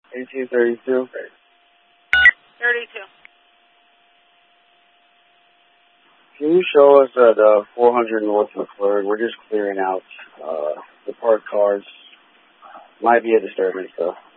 1832. 32. Can you show us at 400 North McClure? We're just clearing out the parked cars. Might be a disturbance, though.